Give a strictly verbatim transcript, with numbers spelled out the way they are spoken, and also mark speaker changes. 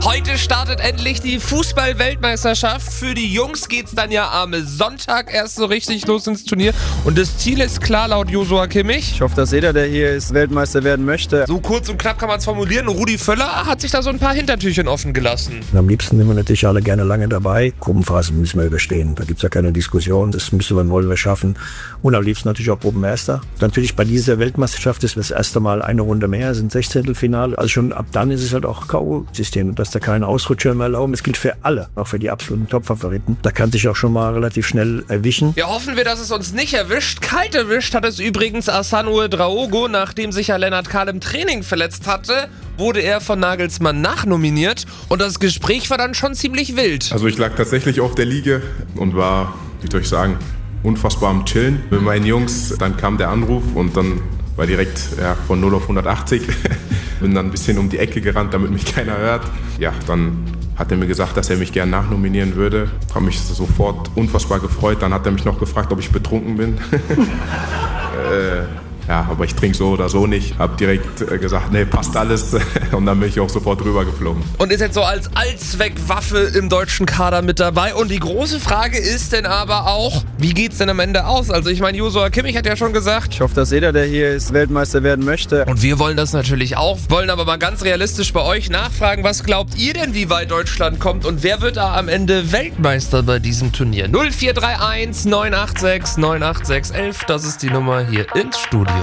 Speaker 1: Heute startet endlich die Fußball-Weltmeisterschaft. Für die Jungs geht's dann ja am Sonntag erst so richtig los ins Turnier. Und das Ziel ist klar laut Joshua Kimmich.
Speaker 2: Ich hoffe, dass jeder, der hier ist, Weltmeister werden möchte.
Speaker 1: So kurz und knapp kann man es formulieren. Rudi Völler hat sich da so ein paar Hintertürchen offen gelassen.
Speaker 3: Am liebsten sind wir natürlich alle gerne lange dabei. Gruppenphasen müssen wir überstehen. Da gibt es ja keine Diskussion. Das müssen wir, wollen wir schaffen. Und am liebsten natürlich auch Gruppenerster. Natürlich bei dieser Weltmeisterschaft ist das erste Mal eine Runde mehr, sind Sechzehntelfinale. Also schon ab dann ist es halt auch K O-System, dass da keine Ausrutscher mehr erlauben. Das gilt für alle, auch für die absoluten Top-Favoriten. Da kann sich auch schon mal relativ schnell erwischen.
Speaker 1: Ja, hoffen wir, dass es uns nicht erwischt. Kalt erwischt hat es übrigens Asano Ouedraogo. Nachdem sich ja Lennart Kahl im Training verletzt hatte, wurde er von Nagelsmann nachnominiert. Und das Gespräch war dann schon ziemlich wild.
Speaker 4: Also ich lag tatsächlich auf der Liege und war, wie soll ich sagen, unfassbar am Chillen mit meinen Jungs. Dann kam der Anruf und dann war direkt ja, von null auf hundertachtzig. Bin dann ein bisschen um die Ecke gerannt, damit mich keiner hört. Ja, dann hat er mir gesagt, dass er mich gern nachnominieren würde. Habe mich sofort unfassbar gefreut. Dann hat er mich noch gefragt, ob ich betrunken bin. äh, Ja, aber ich trinke so oder so nicht. Hab direkt äh, gesagt, nee, passt alles. Und dann bin ich auch sofort rüber geflogen.
Speaker 1: Und ist jetzt so als Allzweckwaffe im deutschen Kader mit dabei. Und die große Frage ist denn aber auch, wie geht's denn am Ende aus? Also ich meine, Joshua Kimmich hat ja schon gesagt.
Speaker 2: Ich hoffe, dass jeder, der hier ist, Weltmeister werden möchte.
Speaker 1: Und wir wollen das natürlich auch. Wollen aber mal ganz realistisch bei euch nachfragen, was glaubt ihr denn, wie weit Deutschland kommt? Und wer wird da am Ende Weltmeister bei diesem Turnier? null vier drei eins neun acht sechs neun acht sechs eins eins, das ist die Nummer hier ins Studio.